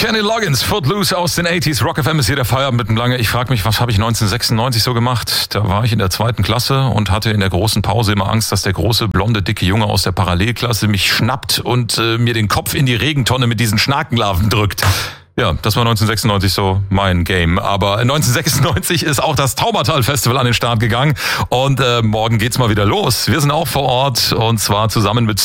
Kenny Loggins, Footloose aus den 80s. Rock FM ist hier der Feierabend mit dem Lange. Ich frage mich, was habe ich 1996 so gemacht? Da war ich in der 2. Klasse und hatte in der großen Pause immer Angst, dass der große, blonde, dicke Junge aus der Parallelklasse mich schnappt und mir den Kopf in die Regentonne mit diesen Schnakenlarven drückt. Ja, das war 1996 so mein Game. Aber 1996 ist auch das Taubertal-Festival an den Start gegangen. Und morgen geht's mal wieder los. Wir sind auch vor Ort und zwar zusammen mit